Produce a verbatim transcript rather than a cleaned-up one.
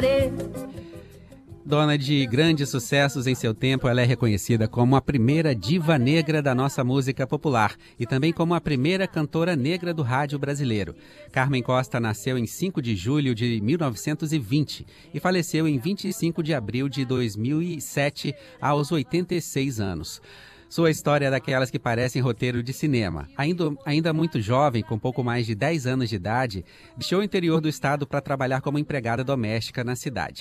Sumaré. Dona de grandes sucessos em seu tempo, ela é reconhecida como a primeira diva negra da nossa música popular e também como a primeira cantora negra do rádio brasileiro. Carmen Costa nasceu em cinco de julho de mil novecentos e vinte e faleceu em vinte e cinco de abril de dois mil e sete, aos oitenta e seis anos. Sua história é daquelas que parecem roteiro de cinema. Ainda, ainda muito jovem, com pouco mais de dez anos de idade, deixou o interior do estado para trabalhar como empregada doméstica na cidade.